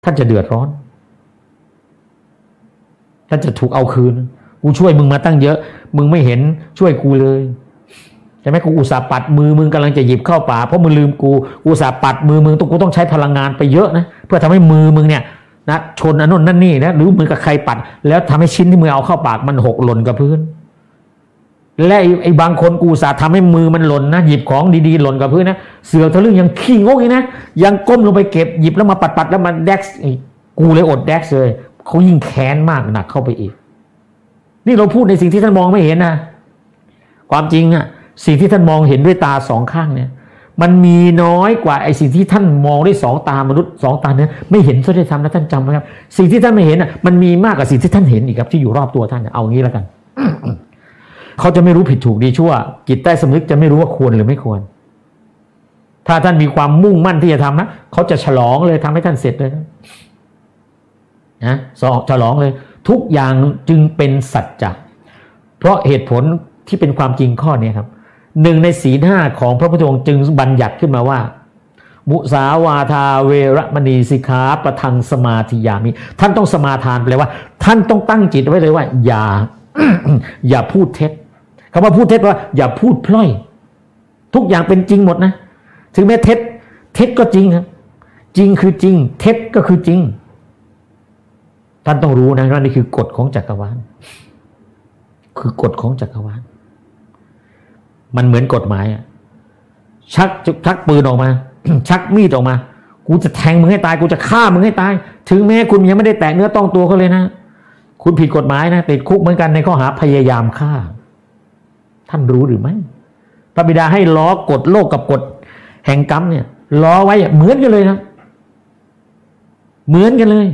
ท่านจะเดือดร้อนท่านจะถูกเอาคืนกูช่วยมึงมาตั้งเยอะมึงไม่เห็นช่วยกูเลยใช่ไหมกูอุตส่าห์ปัดมือมึงกำลังจะหยิบเข้าปากเพราะมึงลืมกูอุตส่าห์ปัดมือมึงกูต้องใช้พลังงานไปเยอะนะเพื่อทำให้มือมึงเนี่ยนะชนอันนู้นนั่นนี่นะหรือมือกับใครปัดแล้วทำให้ชิ้นที่มึงเอาเข้าปากมันหกหล่นกับพื้นและไอ้บางคนกูอุตส่าห์ทำให้มือมันหล่นนะหยิบของดีๆหล่นกับพื้นนะเสือกทะลึ่งยังขี้งกอีกนะยังก้มลงไปเก็บหยิบแล้วมาปัดแล้วมันแดกกูเลยอดแดกเลยเขายิ่งแค้นมากหนักเข้าไปอีกนี่เราพูดในสิ่งที่ท่านมองไม่เห็นนะความจริงอะสิ่งที่ท่านมองเห็นด้วยตาสองข้างเนี่ยมันมีน้อยกว่าไอ้สิ่งที่ท่านมองด้วยสองตามนุษย์สองตาเนี่ยไม่เห็นซะด้วยซ้ำนะท่านจำไว้ครับสิ่งที่ท่านไม่เห็นอ่ะมันมีมากกว่าสิ่งที่ท่านเห็นอีกครับที่อยู่รอบตัวท่านเอางี้แล้วกัน เขาจะไม่รู้ผิดถูกดีชั่วจิตใต้สำนึกจะไม่รู้ว่าควรหรือไม่ควรถ้าท่านมีความมุ่งมั่นที่จะทำนะเขาจะฉลองเลยทำให้ท่านเสร็จเลยนะฉลองเลยทุกอย่างจึงเป็นสัจจะเพราะเหตุผลที่เป็นความจริงข้อนี้ครับหนึ่งในศีลห้าของพระพุทธองค์จึงบัญญัติขึ้นมาว่ามุสาวาทาเวรมณีสิกขาปะทังสมาธิยามิท่านต้องสมาทานไปเลยว่าท่านต้องตั้งจิตไว้เลยว่าอย่า อย่าพูดเท็จคำว่าพูดเท็จว่าอย่าพูดพล่อยทุกอย่างเป็นจริงหมดนะถึงแม้เท็จก็จริงครับจริงคือจริงเท็จก็คือจริงท่านต้องรู้นะว่านี่คือกฎของจักรวาลคือกฎของจักรวาลมันเหมือนกฎหมายอ่ะชักปืนออกมา ชักมีดออกมากูจะแทงมึงให้ตายกูจะฆ่ามึงให้ตายถึงแม้คุณยังไม่ได้แตะเนื้อต้องตัวเขาเลยนะคุณผิดกฎหมายนะติดคุกเหมือนกันในข้อหาพยายามฆ่าท่านรู้หรือไม่พระบิดาให้ล้อกฎโลกกับกฎแห่งกรรมเนี่ยล้อไว้เหมือนกันเลยนะเหมือนกันเลย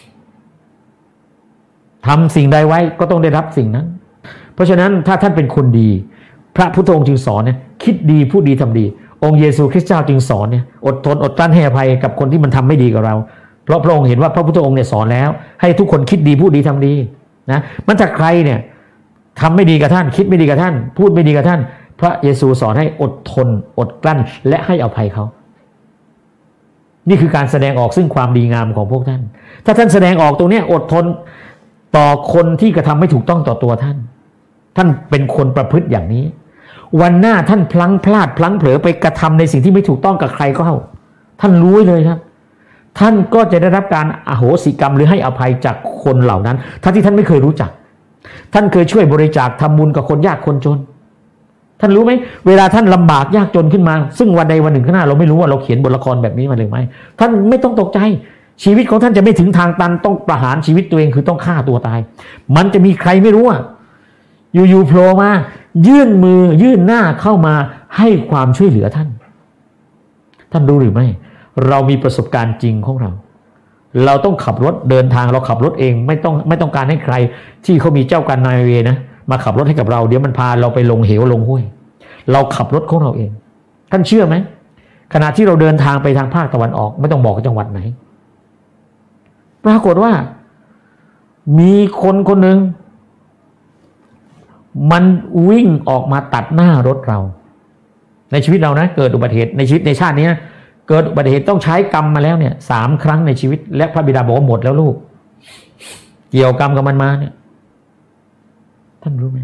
ทำสิ่งใดไว้ก็ต้องได้รับสิ่งนั้นเพราะฉะนั้นถ้าท่านเป็นคนดีพระพุทธองค์จึงสอนเนี่ยคิดดีพูดดีทำดีองค์เยซูคริสต์เจ้าจึงสอนเนี่ยอดทนอดกลั้นให้อภัยกับคนที่มันทำไม่ดีกับเราเพราะพระองค์เห็นว่าพระพุทธองค์เนี่ยสอนแล้วให้ทุกคนคิดดีพูดดีทำดีนะมันถ้าใครเนี่ยทำไม่ดีกับท่านคิดไม่ดีกับท่านพูดไม่ดีกับท่านพระเยซูสอนให้อดทนอดกลั้นและให้อภัยเขานี่คือการแสดงออกซึ่งความดีงามของพวกท่านถ้าท่านแสดงออกตรงนี้อดทนต่อคนที่กระทำไม่ถูกต้องต่อตัวท่านเป็นคนประพฤติอย่างนี้วันหน้าท่านพลั้งพลาดพลั้งเผลอไปกระทำในสิ่งที่ไม่ถูกต้องกับใครก็ท่านรู้เลยครับท่านก็จะได้รับการอโหสิกรรมหรือให้อภัยจากคนเหล่านั้นทั้งที่ท่านไม่เคยรู้จักท่านเคยช่วยบริจาคทำบุญกับคนยากคนจนท่านรู้ไหมเวลาท่านลำบากยากจนขึ้นมาซึ่งวันใดวันหนึ่งข้างหน้าเราไม่รู้ว่าเราเขียนบทละครแบบนี้มาหรือไม่ท่านไม่ต้องตกใจชีวิตของท่านจะไม่ถึงทางตันต้องประหารชีวิตตัวเองคือต้องฆ่าตัวตายมันจะมีใครไม่รู้อยู่ๆโผล่มายื่นมือยื่นหน้าเข้ามาให้ความช่วยเหลือท่านรู้หรือไม่เรามีประสบการณ์จริงของเราต้องขับรถเดินทางเราขับรถเองไม่ต้องการให้ใครที่เขามีเจ้ากรรมนายเวรนะมาขับรถให้กับเราเดี๋ยวมันพาเราไปลงเหวลงห้วยเราขับรถของเราเองท่านเชื่อไหมขณะที่เราเดินทางไปทางภาคตะวันออกไม่ต้องบอกจังหวัดไหนปรากฏว่ามีคนหนึ่งมันวิ่งออกมาตัดหน้ารถเราในชีวิตเรานะเกิดอุบัติเหตุในชีวิตในชาตินี้เกิดอุบัติเหตุต้องใช้กรรมมาแล้วเนี่ย3 ครั้งในชีวิตและพระบิดาบอกว่าหมดแล้วลูกเกี่ยวกรรมกับมันมาเนี่ยท่านรู้ไหม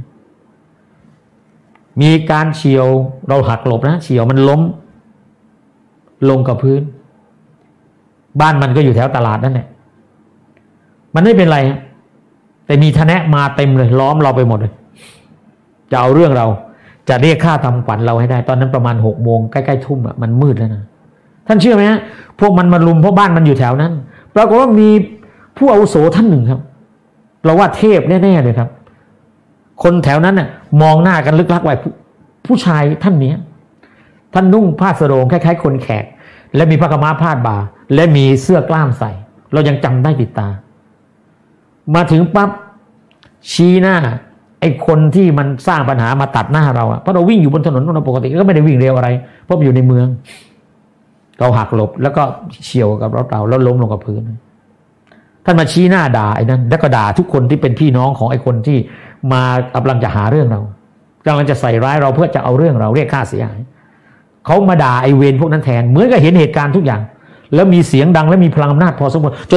มีการเฉียวเราหักหลบนะเฉียวมันล้มลงกับพื้นบ้านมันก็อยู่แถวตลาดนั่นแหละมันไม่เป็นไรแต่มีทะแนะมาเต็มเลยล้อมเราไปหมดเลยจะเอาเรื่องเราจะเรียกค่าทำขวัญเราให้ได้ตอนนั้นประมาณ6 โมงใกล้ๆทุ่มมันมืดแล้วนะท่านเชื่อไหมฮะพวกมันมาลุมเพราะบ้านมันอยู่แถวนั้นปรากฏว่ามีผู้อาวุโสท่านหนึ่งครับเราว่าเทพแน่ๆเลยครับคนแถวนั้นน่ะมองหน้ากันลึกลักไว้ผู้ชายท่านนี้ท่านนุ่งผ้าสโรงคล้ายๆคนแขกและมีผ้ากำมะพาดบ่าและมีเสื้อกล้ามใส่เรายังจำได้ติดตามาถึงปั๊บชี้หน้าไอ้คนที่มันสร้างปัญหามาตัดหน้าเราเพราะเราวิ่งอยู่บนถนนปกติก็ไม่ได้วิ่งเร็วอะไรเพราะอยู่ในเมืองเราหักหลบแล้วก็เฉี่ยวกับรถเราแล้วล้มลงกับพื้นท่านมาชี้หน้าด่าไอ้นั้นแล้วก็ด่าทุกคนที่เป็นพี่น้องของไอ้คนที่มากำลังจะหาเรื่องเรากำลังจะใส่ร้ายเราเพื่อจะเอาเรื่องเราเรียกค่าเสียหายเขามาด่าไอ้เวรพวกนั้นแทนเหมือนกับเห็นเหตุการณ์ทุกอย่างแล้วมีเสียงดังและมีพลังอำนาจพอสมควร